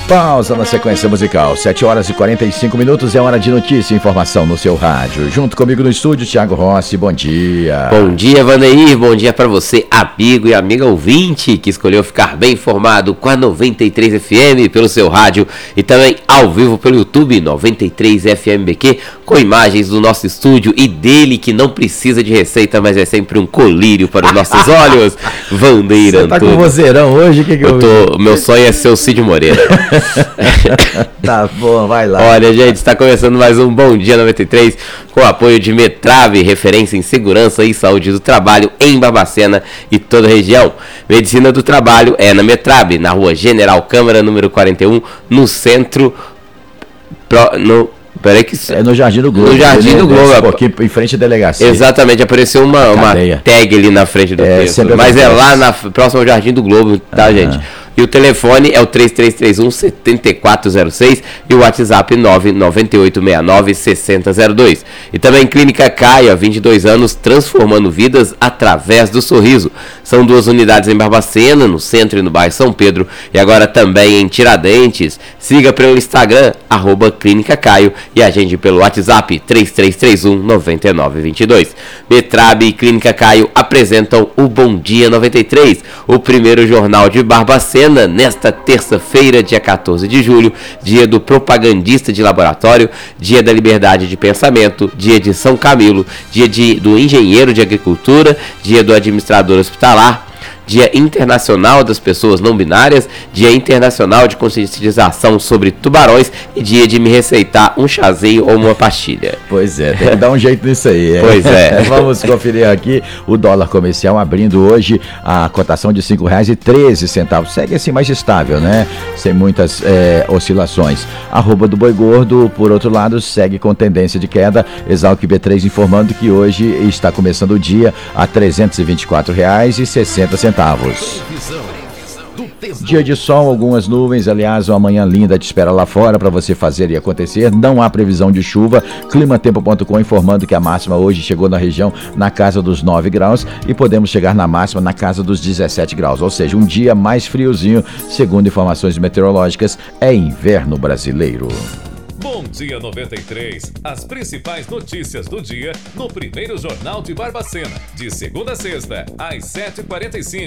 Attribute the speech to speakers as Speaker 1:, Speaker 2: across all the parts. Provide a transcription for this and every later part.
Speaker 1: Pausa na sequência musical. 7h45 é hora de notícia e informação no seu rádio. Junto comigo no estúdio, Thiago Rossi. Bom dia.
Speaker 2: Bom dia, Vandeir. Bom dia para você, amigo e amiga ouvinte, que escolheu ficar bem informado com a 93 FM pelo seu rádio e também ao vivo pelo YouTube 93 FMBQ, com imagens do nosso estúdio e dele que não precisa de receita, mas é sempre um colírio para os nossos olhos. Vandeir Antunes.
Speaker 1: Você tá com vozeirão hoje?
Speaker 2: Meu sonho é ser o Cid Moreira.
Speaker 1: Tá bom, vai lá.
Speaker 2: Olha, gente, está começando mais um Bom Dia 93 com o apoio de Metrab, referência em segurança e saúde do trabalho em Barbacena e toda a região. Medicina do trabalho é na Metrab, na rua General Câmara, número 41, no centro.
Speaker 1: É no Jardim do Globo.
Speaker 2: No Jardim do Globo.
Speaker 1: Um pouquinho em frente à delegacia.
Speaker 2: Exatamente, apareceu uma tag ali na frente do texto. Mas é lá próximo ao Jardim do Globo, tá, gente? E o telefone é o 3331-7406 e o WhatsApp 99869-6002. E também Clínica Caio, há 22 anos, transformando vidas através do sorriso. São 2 unidades em Barbacena, no centro e no bairro São Pedro, e agora também em Tiradentes. Siga pelo Instagram, @Clínica Caio, e agende pelo WhatsApp 3331-9922. Metrab e Clínica Caio apresentam o Bom Dia 93, o primeiro jornal de Barbacena, nesta terça-feira, dia 14 de julho, dia do propagandista de laboratório, dia da liberdade de pensamento, dia de São Camilo, dia do engenheiro de agricultura, dia do administrador hospitalar, Dia Internacional das Pessoas Não Binárias, Dia Internacional de Conscientização sobre Tubarões e dia de me receitar um chazinho ou uma pastilha.
Speaker 1: Pois é, tem que dar um jeito nisso aí.
Speaker 2: Pois é.
Speaker 1: Vamos conferir aqui o dólar comercial abrindo hoje a cotação de R$ 5,13. Segue assim mais estável, né? Sem muitas oscilações. Arroba do Boi Gordo, por outro lado, segue com tendência de queda. Exalc B3 informando que hoje está começando o dia a R$ 324,60. Dia de sol, algumas nuvens, aliás, uma manhã linda te espera lá fora para você fazer e acontecer. Não há previsão de chuva. Climatempo.com informando que a máxima hoje chegou na região na casa dos 9 graus e podemos chegar na máxima na casa dos 17 graus, ou seja, um dia mais friozinho. Segundo informações meteorológicas, é inverno brasileiro.
Speaker 3: Bom Dia 93, as principais notícias do dia no primeiro Jornal de Barbacena, de segunda a sexta, às 7h45.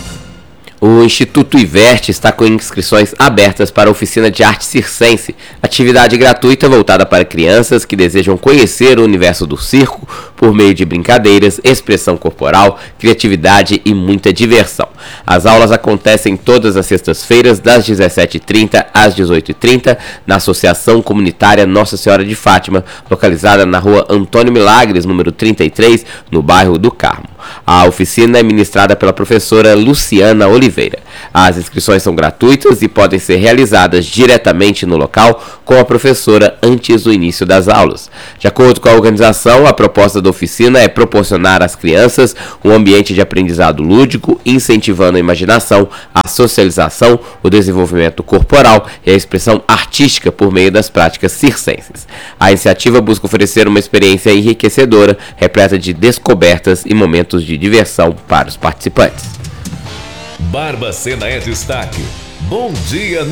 Speaker 2: O Instituto Iverte está com inscrições abertas para a oficina de arte circense, atividade gratuita voltada para crianças que desejam conhecer o universo do circo por meio de brincadeiras, expressão corporal, criatividade e muita diversão. As aulas acontecem todas as sextas-feiras, das 17h30 às 18h30, na Associação Comunitária Nossa Senhora de Fátima, localizada na rua Antônio Milagres, número 33, no bairro do Carmo. A oficina é ministrada pela professora Luciana Oliveira. As inscrições são gratuitas e podem ser realizadas diretamente no local com a professora antes do início das aulas. De acordo com a organização, a proposta da oficina é proporcionar às crianças um ambiente de aprendizado lúdico, incentivando a imaginação, a socialização, o desenvolvimento corporal e a expressão artística por meio das práticas circenses. A iniciativa busca oferecer uma experiência enriquecedora, repleta de descobertas e momentos de diversão para os participantes.
Speaker 3: Barbacena é destaque. Bom Dia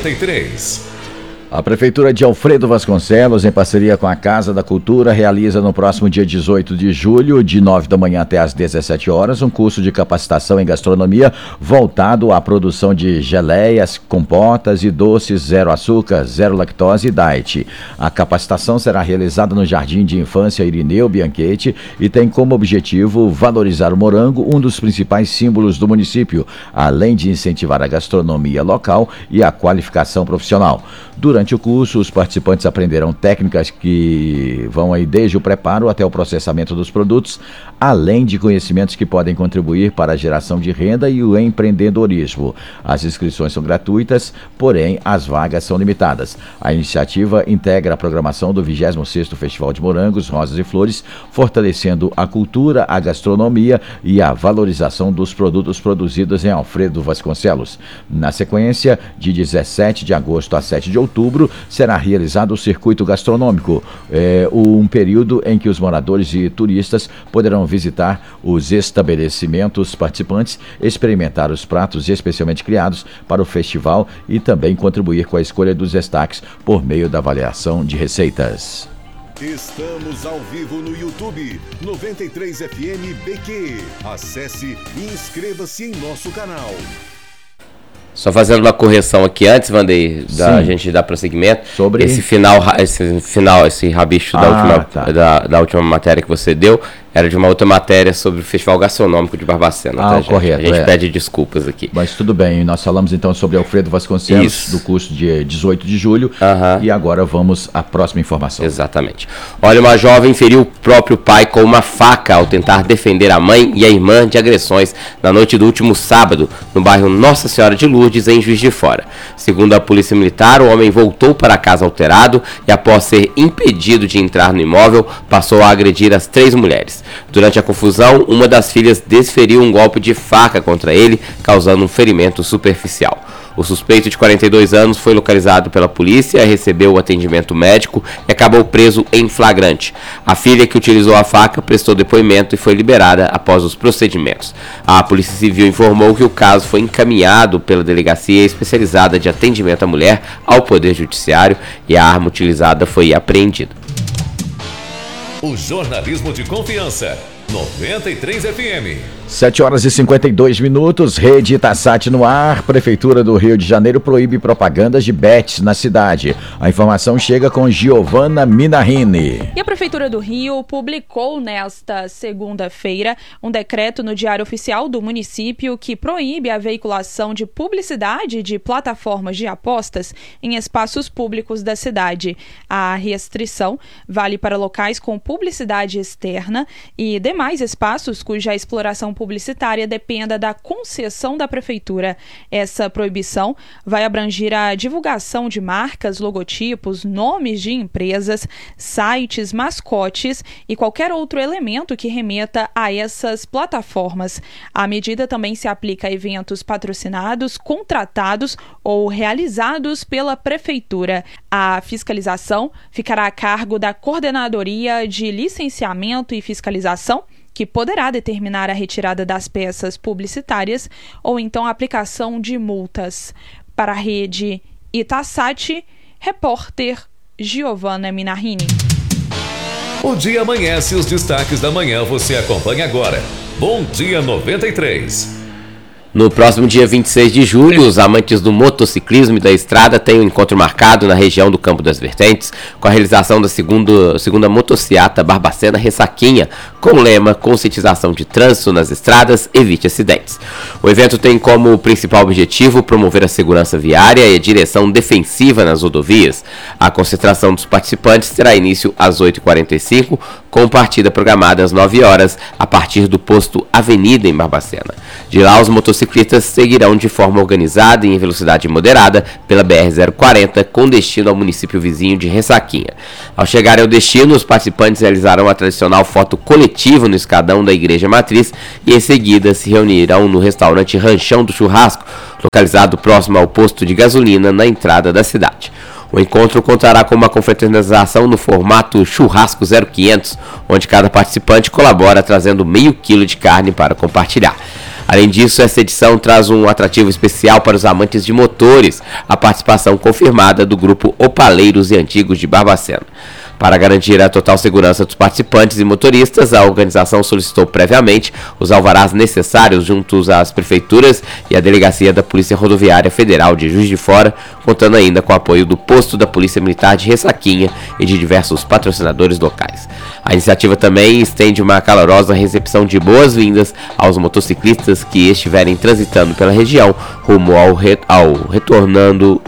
Speaker 3: 93.
Speaker 1: A Prefeitura de Alfredo Vasconcelos, em parceria com a Casa da Cultura, realiza no próximo dia 18 de julho, de 9 da manhã até às 17 horas, um curso de capacitação em gastronomia voltado à produção de geleias, compotas e doces zero açúcar, zero lactose e diet. A capacitação será realizada no Jardim de Infância Irineu Bianchetti e tem como objetivo valorizar o morango, um dos principais símbolos do município, além de incentivar a gastronomia local e a qualificação profissional. Durante o curso, os participantes aprenderão técnicas que vão aí desde o preparo até o processamento dos produtos, além de conhecimentos que podem contribuir para a geração de renda e o empreendedorismo. As inscrições são gratuitas, porém as vagas são limitadas. A iniciativa integra a programação do 26º Festival de Morangos, Rosas e Flores, fortalecendo a cultura, a gastronomia e a valorização dos produtos produzidos em Alfredo Vasconcelos. Na sequência, de 17 de agosto a 7 de outubro, outubro, será realizado o circuito gastronômico, um período em que os moradores e turistas poderão visitar os estabelecimentos participantes, experimentar os pratos especialmente criados para o festival e também contribuir com a escolha dos destaques por meio da avaliação de receitas.
Speaker 4: Estamos ao vivo no YouTube 93FM BQ. Acesse e inscreva-se em nosso canal.
Speaker 2: Só fazendo uma correção aqui antes, Vandeir, da gente dar prosseguimento.
Speaker 1: Sobre
Speaker 2: esse rabicho da última matéria que você deu, era de uma outra matéria sobre o Festival Gastronômico de Barbacena. Tá,
Speaker 1: correto.
Speaker 2: A gente pede desculpas aqui.
Speaker 1: Mas tudo bem, nós falamos então sobre Alfredo Vasconcelos, do curso de 18 de julho, e agora vamos à próxima informação.
Speaker 2: Exatamente. Olha, uma jovem feriu o próprio pai com uma faca ao tentar defender a mãe e a irmã de agressões na noite do último sábado, no bairro Nossa Senhora de Lourdes, em Juiz de Fora. Segundo a Polícia Militar, o homem voltou para casa alterado e, após ser impedido de entrar no imóvel, passou a agredir as 3 mulheres. Durante a confusão, uma das filhas desferiu um golpe de faca contra ele, causando um ferimento superficial. O suspeito de 42 anos foi localizado pela polícia, recebeu o atendimento médico e acabou preso em flagrante. A filha que utilizou a faca prestou depoimento e foi liberada após os procedimentos. A Polícia Civil informou que o caso foi encaminhado pela Delegacia Especializada de Atendimento à Mulher ao Poder Judiciário e a arma utilizada foi apreendida.
Speaker 3: O jornalismo de confiança, 93 FM.
Speaker 1: 7h52, Rede Itasat no ar. Prefeitura do Rio de Janeiro proíbe propagandas de bets na cidade. A informação chega com Giovana Minarini.
Speaker 5: E a Prefeitura do Rio publicou nesta segunda-feira um decreto no Diário Oficial do município que proíbe a veiculação de publicidade de plataformas de apostas em espaços públicos da cidade. A restrição vale para locais com publicidade externa e demais espaços cuja exploração publicitária dependa da concessão da Prefeitura. Essa proibição vai abranger a divulgação de marcas, logotipos, nomes de empresas, sites, mascotes e qualquer outro elemento que remeta a essas plataformas. A medida também se aplica a eventos patrocinados, contratados ou realizados pela Prefeitura. A fiscalização ficará a cargo da Coordenadoria de Licenciamento e Fiscalização, que poderá determinar a retirada das peças publicitárias ou então a aplicação de multas. Para a Rede Itasat, repórter Giovana Minarini.
Speaker 3: O dia amanhece e os destaques da manhã você acompanha agora. Bom dia 93.
Speaker 2: No próximo dia 26 de julho, os amantes do motociclismo e da estrada têm um encontro marcado na região do Campo das Vertentes, com a realização da segunda motociata Barbacena Ressaquinha, com o lema Conscientização de Trânsito nas Estradas, Evite Acidentes. O evento tem como principal objetivo promover a segurança viária e a direção defensiva nas rodovias. A concentração dos participantes terá início às 8h45, com partida programada às 9 horas, a partir do posto Avenida em Barbacena. De lá, os motociclistas seguirão de forma organizada e em velocidade moderada pela BR-040, com destino ao município vizinho de Ressaquinha. Ao chegarem ao destino, os participantes realizarão a tradicional foto coletiva no escadão da Igreja Matriz e em seguida se reunirão no restaurante Ranchão do Churrasco, localizado próximo ao posto de gasolina na entrada da cidade. O encontro contará com uma confraternização no formato Churrasco 0500, onde cada participante colabora trazendo meio quilo de carne para compartilhar. Além disso, essa edição traz um atrativo especial para os amantes de motores, a participação confirmada do grupo Opaleiros e Antigos de Barbacena. Para garantir a total segurança dos participantes e motoristas, a organização solicitou previamente os alvarás necessários juntos às prefeituras e à Delegacia da Polícia Rodoviária Federal de Juiz de Fora, contando ainda com o apoio do posto da Polícia Militar de Ressaquinha e de diversos patrocinadores locais. A iniciativa também estende uma calorosa recepção de boas-vindas aos motociclistas que estiverem transitando pela região rumo ao retornando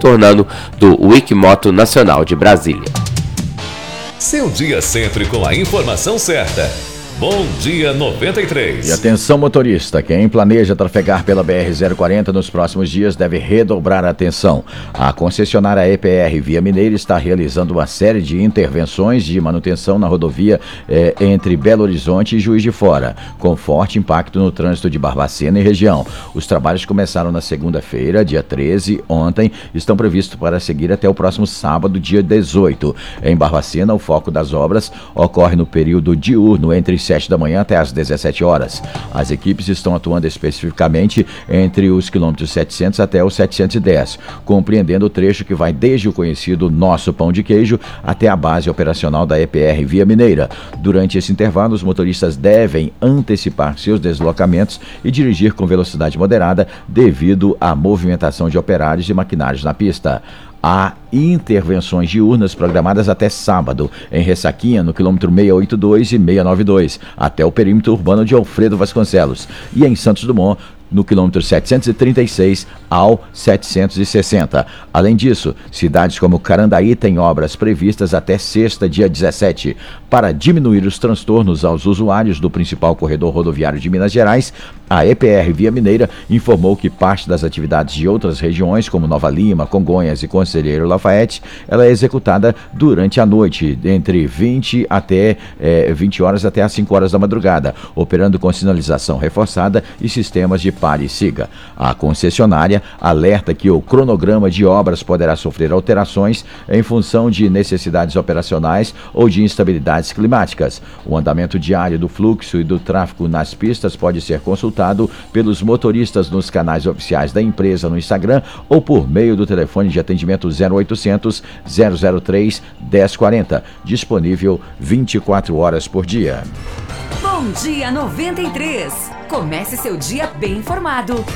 Speaker 2: do Wikimoto Nacional de Brasília.
Speaker 3: Seu dia sempre com a informação certa. Bom Dia 93.
Speaker 1: E atenção motorista, quem planeja trafegar pela BR-040 nos próximos dias deve redobrar a atenção. A concessionária EPR Via Mineira está realizando uma série de intervenções de manutenção na rodovia entre Belo Horizonte e Juiz de Fora, com forte impacto no trânsito de Barbacena e região. Os trabalhos começaram na segunda-feira, dia 13, ontem, estão previstos para seguir até o próximo sábado, dia 18. Em Barbacena, o foco das obras ocorre no período diurno, entre 7 da manhã até às 17 horas. As equipes estão atuando especificamente entre os quilômetros 700 até os 710, compreendendo o trecho que vai desde o conhecido Nosso Pão de Queijo até a base operacional da EPR Via Mineira. Durante esse intervalo, os motoristas devem antecipar seus deslocamentos e dirigir com velocidade moderada devido à movimentação de operários e maquinários na pista. Há intervenções diurnas programadas até sábado, em Ressaquinha, no quilômetro 682 e 692, até o perímetro urbano de Alfredo Vasconcelos, e em Santos Dumont, no quilômetro 736 ao 760. Além disso, cidades como Carandaí têm obras previstas até sexta, dia 17. Para diminuir os transtornos aos usuários do principal corredor rodoviário de Minas Gerais, a EPR Via Mineira informou que parte das atividades de outras regiões, como Nova Lima, Congonhas e Conselheiro Lafayette, ela é executada durante a noite, entre 20 horas até as 5 horas da madrugada, operando com sinalização reforçada e sistemas de pare e siga. A concessionária alerta que o cronograma de obras poderá sofrer alterações em função de necessidades operacionais ou de instabilidades climáticas. O andamento diário do fluxo e do tráfego nas pistas pode ser consultado pelos motoristas nos canais oficiais da empresa no Instagram ou por meio do telefone de atendimento 0800 003 1040, disponível 24 horas por dia.
Speaker 6: Bom Dia 93. Comece seu dia bem informado.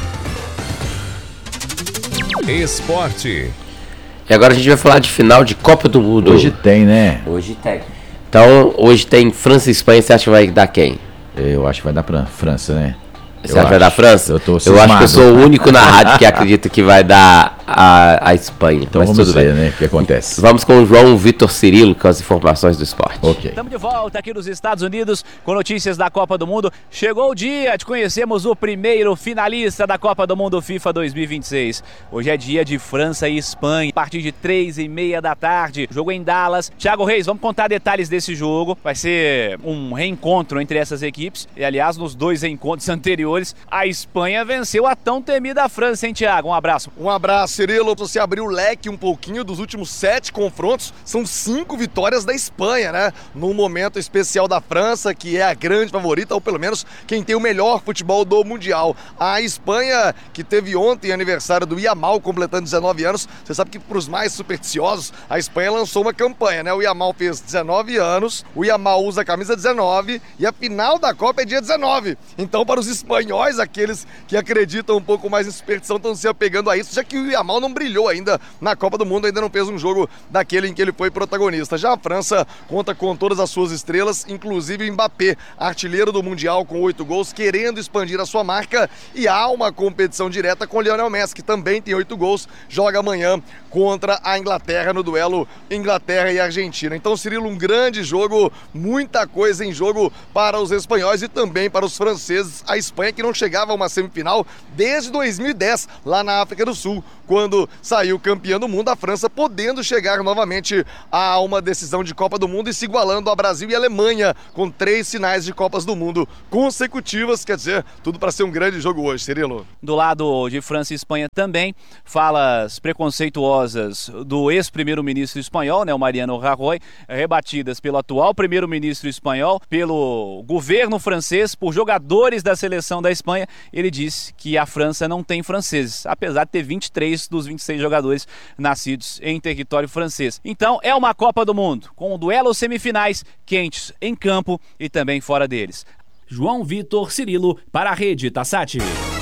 Speaker 3: Esporte.
Speaker 2: E agora a gente vai falar de final de Copa do Mundo.
Speaker 1: Hoje tem, né?
Speaker 2: Hoje tem. Então, hoje tem França e Espanha. Você acha que vai dar quem?
Speaker 1: Eu acho que vai dar pra França, né?
Speaker 2: Você acha que vai dar França?
Speaker 1: Eu
Speaker 2: acho que eu sou o único na rádio que acredita que vai dar a Espanha.
Speaker 1: Então
Speaker 2: mas
Speaker 1: vamos
Speaker 2: tudo
Speaker 1: ver,
Speaker 2: bem,
Speaker 1: né? O que acontece.
Speaker 2: Vamos com o João Vitor Cirilo com as informações do esporte.
Speaker 1: Ok.
Speaker 7: Estamos de volta aqui nos Estados Unidos com notícias da Copa do Mundo. Chegou o dia de conhecermos o primeiro finalista da Copa do Mundo FIFA 2026. Hoje é dia de França e Espanha, a partir de 3h30 da tarde. Jogo em Dallas. Thiago Reis, vamos contar detalhes desse jogo. Vai ser um reencontro entre essas equipes. E, aliás, nos dois reencontros anteriores, a Espanha venceu a tão temida França, hein, Thiago? Um abraço.
Speaker 8: Um abraço, Cirilo. Você abriu o leque um pouquinho dos últimos 7 confrontos. São 5 vitórias da Espanha, né? Num momento especial da França, que é a grande favorita, ou pelo menos quem tem o melhor futebol do Mundial. A Espanha, que teve ontem aniversário do Yamal, completando 19 anos. Você sabe que para os mais supersticiosos, a Espanha lançou uma campanha, né? O Yamal fez 19 anos, o Yamal usa a camisa 19 e a final da Copa é dia 19. Então, para os espanhóis, aqueles que acreditam um pouco mais em superstição, estão se apegando a isso, já que o Yamal não brilhou ainda na Copa do Mundo, ainda não fez um jogo daquele em que ele foi protagonista. Já a França conta com todas as suas estrelas, inclusive o Mbappé, artilheiro do Mundial com 8 gols, querendo expandir a sua marca, e há uma competição direta com o Lionel Messi, que também tem 8 gols, joga amanhã contra a Inglaterra no duelo Inglaterra e Argentina. Então, Cirilo, um grande jogo, muita coisa em jogo para os espanhóis e também para os franceses. A Espanha, que não chegava a uma semifinal desde 2010, lá na África do Sul, quando saiu campeã do mundo, a França podendo chegar novamente a uma decisão de Copa do Mundo e se igualando a Brasil e Alemanha, com 3 finais de Copas do Mundo consecutivas. Quer dizer, tudo para ser um grande jogo hoje, Cirilo.
Speaker 7: Do lado de França e Espanha também, falas preconceituosas do ex-primeiro-ministro espanhol, né, o Mariano Rajoy, rebatidas pelo atual primeiro-ministro espanhol, pelo governo francês, por jogadores da seleção da Espanha. Ele disse que a França não tem franceses, apesar de ter 23 dos 26 jogadores nascidos em território francês. Então é uma Copa do Mundo, com duelos semifinais quentes em campo e também fora deles. João Vitor Cirilo para a Rede Tassati.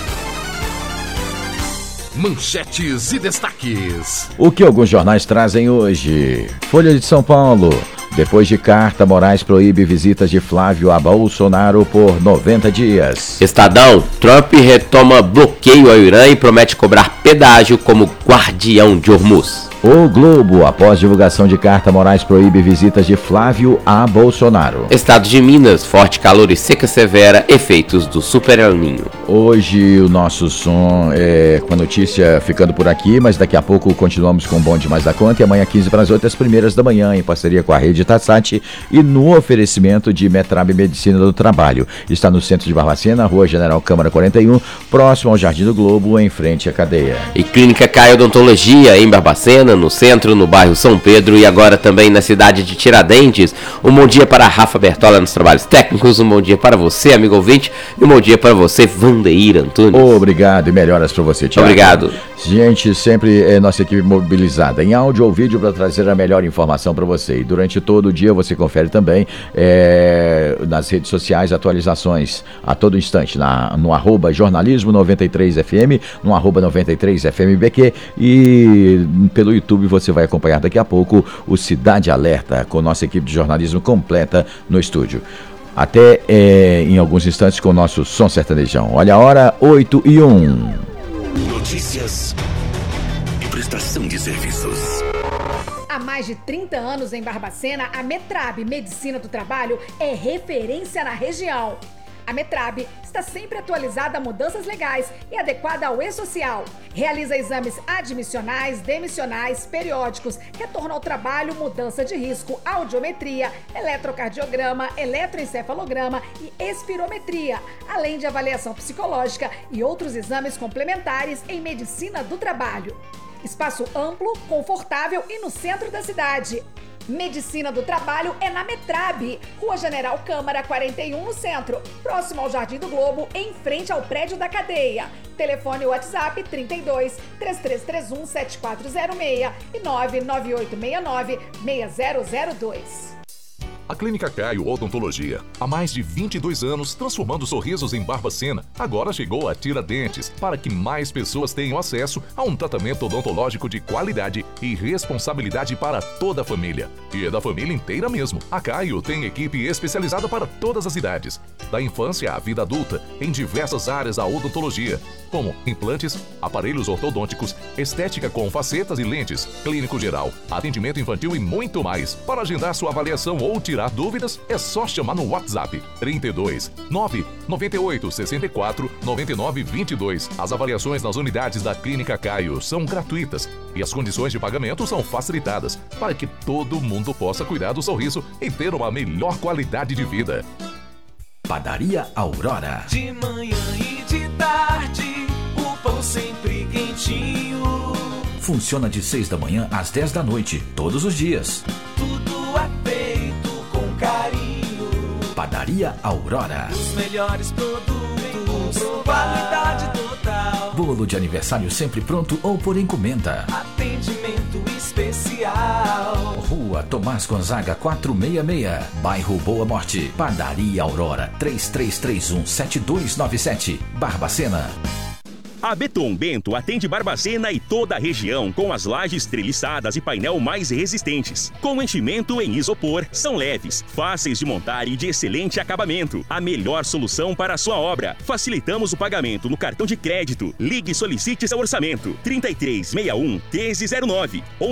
Speaker 4: Manchetes e destaques.
Speaker 1: O que alguns jornais trazem hoje? Folha de São Paulo. Depois de carta, Moraes proíbe visitas de Flávio a Bolsonaro por 90 dias.
Speaker 2: Estadão, Trump retoma bloqueio ao Irã e promete cobrar pedágio como guardião de Hormuz.
Speaker 1: O Globo, após divulgação de carta, Moraes proíbe visitas de Flávio a Bolsonaro.
Speaker 2: Estado de Minas, forte calor e seca severa, efeitos do Super El Niño.
Speaker 1: Hoje o nosso som é com a notícia ficando por aqui, mas daqui a pouco continuamos com o Bom Demais da Conta e amanhã 15 para as 8, as primeiras da manhã, em parceria com a Rede Tassati e no oferecimento de Metrab Medicina do Trabalho. Está no centro de Barbacena, Rua General Câmara 41, próximo ao Jardim do Globo, em frente à cadeia.
Speaker 2: E Clínica Caio Odontologia, em Barbacena, no centro, no bairro São Pedro e agora também na cidade de Tiradentes. Um bom dia para a Rafa Bertola nos trabalhos técnicos, um bom dia para você, amigo ouvinte, e um bom dia para você, Vandeir Antunes.
Speaker 1: Obrigado e melhoras para você, Thiago.
Speaker 2: Obrigado.
Speaker 1: Gente, sempre é nossa equipe mobilizada em áudio ou vídeo para trazer a melhor informação para você. E durante todo o dia você confere também nas redes sociais atualizações a todo instante, no arroba jornalismo 93FM, no arroba 93FMBQ e pelo YouTube você vai acompanhar daqui a pouco o Cidade Alerta com nossa equipe de jornalismo completa no estúdio. Até em alguns instantes com o nosso Som Sertanejão. Olha a hora, 8h01.
Speaker 9: Notícias e prestação de serviços.
Speaker 10: Há mais de 30 anos em Barbacena, a Metrab Medicina do Trabalho é referência na região. A Metrab está sempre atualizada a mudanças legais e adequada ao e-social. Realiza exames admissionais, demissionais, periódicos, retorno ao trabalho, mudança de risco, audiometria, eletrocardiograma, eletroencefalograma e espirometria, além de avaliação psicológica e outros exames complementares em medicina do trabalho. Espaço amplo, confortável e no centro da cidade. Medicina do Trabalho é na Metrab, Rua General Câmara 41, no centro, próximo ao Jardim do Globo, em frente ao prédio da cadeia. Telefone WhatsApp 32 3331 7406 e 99869 6002.
Speaker 11: A Clínica Caio Odontologia, há mais de 22 anos transformando sorrisos em Barbacena, agora chegou a Tiradentes, para que mais pessoas tenham acesso a um tratamento odontológico de qualidade e responsabilidade para toda a família. E é da família inteira mesmo. A Caio tem equipe especializada para todas as idades, da infância à vida adulta, em diversas áreas da odontologia, como implantes, aparelhos ortodônticos, estética com facetas e lentes, clínico geral, atendimento infantil e muito mais. Para agendar sua avaliação ou tirar dúvidas, é só chamar no WhatsApp 32 998 64 99 22. As avaliações nas unidades da Clínica Caio são gratuitas e as condições de pagamento são facilitadas para que todo mundo possa cuidar do sorriso e ter uma melhor qualidade de vida.
Speaker 9: Padaria Aurora.
Speaker 12: De manhã e de tarde, o pão sempre quentinho.
Speaker 9: Funciona de 6 da manhã às 10 da noite, todos os dias.
Speaker 12: Tudo é feito com carinho.
Speaker 9: Padaria Aurora.
Speaker 12: Os melhores produtos, qualidade total.
Speaker 9: Bolo de aniversário sempre pronto ou por encomenda.
Speaker 12: Atendimento especial.
Speaker 9: Rua Tomás Gonzaga 466, bairro Boa Morte. Padaria Aurora 3331-7297, Barbacena.
Speaker 13: A Beton Bento atende Barbacena e toda a região com as lajes treliçadas e painel mais resistentes. Com enchimento em isopor, são leves, fáceis de montar e de excelente acabamento. A melhor solução para a sua obra. Facilitamos o pagamento no cartão de crédito. Ligue e solicite seu orçamento. 3361-1309 ou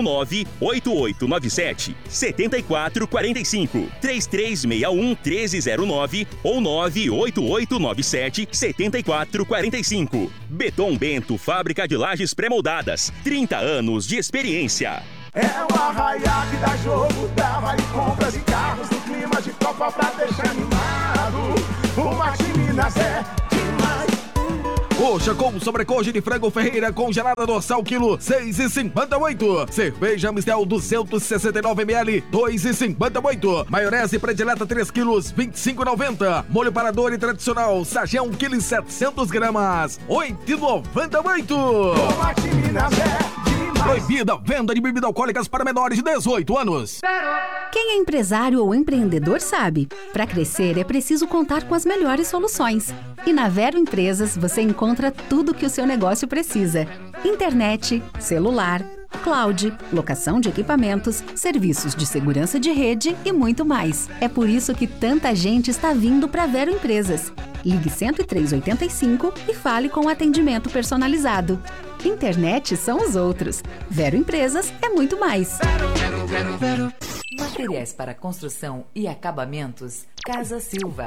Speaker 13: 98897-7445. 3361-1309 ou 98897-7445. Beton Bento, fábrica de lajes pré-moldadas. 30 anos de experiência.
Speaker 14: É o Arraiá que dá jogo, dá vale compras e carros no clima de Copa pra deixar animado. O Mate Minas é demais.
Speaker 15: Coxa com sobrecoxa de frango Ferreira congelada dorsal, quilo 6,58. Cerveja Mistel 269ml, 2,58. Maionese predileta 3 quilos, 25,90. Molho parador e tradicional Sajão, 1 quilo e 700 gramas, 8,98. Proibida venda de bebidas alcoólicas para menores de 18 anos.
Speaker 16: Quem é empresário ou empreendedor sabe, para crescer é preciso contar com as melhores soluções. E na Vero Empresas você encontra tudo que o seu negócio precisa: internet, celular, cloud, locação de equipamentos, serviços de segurança de rede e muito mais. É por isso que tanta gente está vindo para Vero Empresas. Ligue 10385 e fale com atendimento personalizado. Internet são os outros. Vero Empresas é muito mais.
Speaker 6: Materiais para construção e acabamentos, Casa Silva,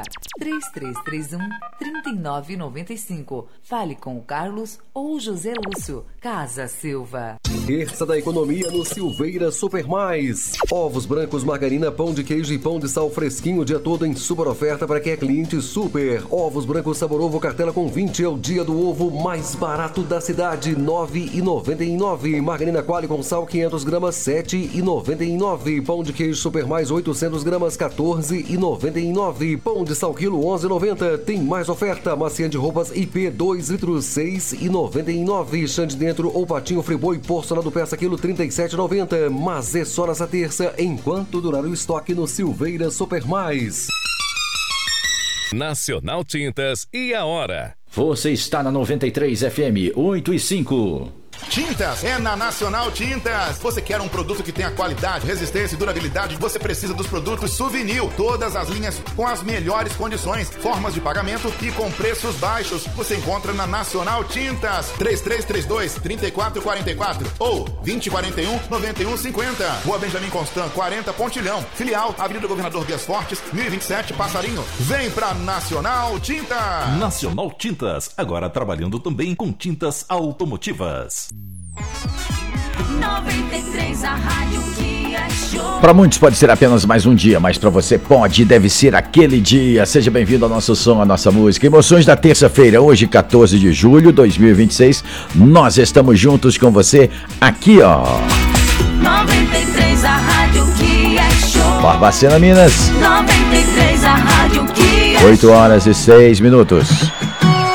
Speaker 6: 3331-3995. Fale com o Carlos ou o José Lúcio. Casa Silva.
Speaker 17: Terça da economia no Silveira Super Mais. Ovos brancos, margarina, pão de queijo e pão de sal fresquinho o dia todo em super oferta para quem é cliente super. Ovos brancos sabor ovo cartela com 20 é o dia do ovo mais barato da cidade, R$ 9,99. Margarina Qualy com sal 500 gramas, R$ 7,99. Pão de queijo Super Mais 800 gramas, R$ 14,99. Pão de sal quilo, R$ 11,90. Tem mais oferta. Macia de roupas IP 2 litros, R$ 6,99. Chã de dentro ou patinho Friboi porcelanato peça quilo, R$ 37,90. Mas é só nessa terça, enquanto durar o estoque no Silveira Super Mais.
Speaker 3: Nacional Tintas e a hora.
Speaker 1: Você está na 93 FM 8/5.
Speaker 18: Tintas é na Nacional Tintas. Você quer um produto que tenha qualidade, resistência e durabilidade? Você precisa dos produtos Souvenir. Todas as linhas com as melhores condições, formas de pagamento e com preços baixos. Você encontra na Nacional Tintas. 3332-3444 ou 2041-9150. Rua Benjamin Constant, 40 Pontilhão. Filial, Avenida Governador Dias Fortes, 1027 Passarinho. Vem pra Nacional Tintas.
Speaker 11: Nacional Tintas, agora trabalhando também com tintas automotivas.
Speaker 6: 93, a rádio que é show.
Speaker 1: Para muitos pode ser apenas mais um dia, mas para você pode e deve ser aquele dia. Seja bem-vindo ao nosso som, à nossa música. Emoções da terça-feira, hoje 14 de julho de 2026. Nós estamos juntos com você aqui, ó.
Speaker 6: 93, a rádio que é show.
Speaker 1: Barbacena, Minas.
Speaker 6: 93, a rádio que é
Speaker 1: 8 horas e 6 minutos.